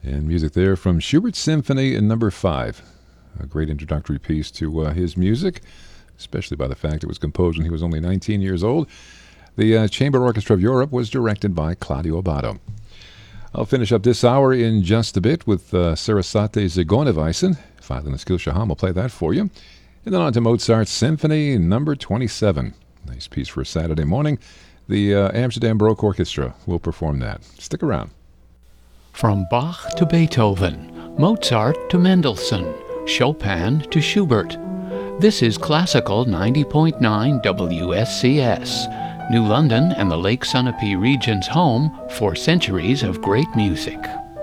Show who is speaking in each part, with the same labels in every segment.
Speaker 1: And music there from Schubert's Symphony No. 5. A great introductory piece to his music, especially by the fact it was composed when he was only 19 years old. The Chamber Orchestra of Europe was directed by Claudio Abbado. I'll finish up this hour in just a bit with Sarasate Zigeunerweisen. Father Skill Shaham will play that for you. And then on to Mozart's Symphony No. 27. Nice piece for a Saturday morning. The Amsterdam Baroque Orchestra will perform that. Stick around.
Speaker 2: From Bach to Beethoven, Mozart to Mendelssohn, Chopin to Schubert. This is Classical 90.9 WSCS, New London and the Lake Sunapee region's home for centuries of great music.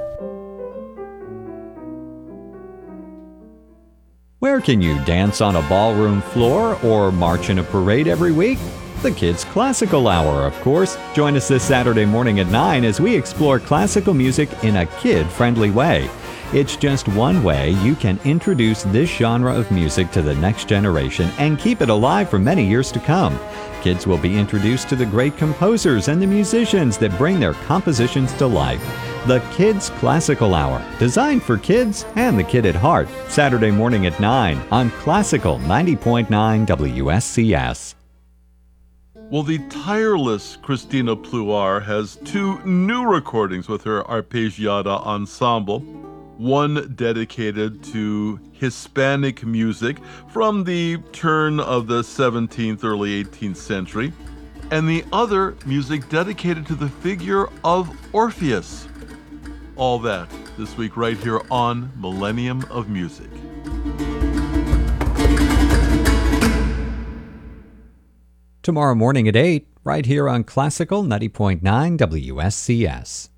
Speaker 3: Where can you dance on a ballroom floor or march in a parade every week? The Kids Classical Hour, of course. Join us this Saturday morning at 9 as we explore classical music in a kid-friendly way. It's just one way you can introduce this genre of music to the next generation and keep it alive for many years to come. Kids will be introduced to the great composers and the musicians that bring their compositions to life. The Kids Classical Hour, designed for kids and the kid at heart. Saturday morning at 9 on Classical 90.9 WSCS.
Speaker 4: Well, the tireless Christina Pluar has 2 new recordings with her Arpeggiata Ensemble. One dedicated to Hispanic music from the turn of the 17th, early 18th century, and the other music dedicated to the figure of Orpheus. All that this week right here on Millennium of Music.
Speaker 3: Tomorrow morning at 8, right here on Classical 90.9 WSCS.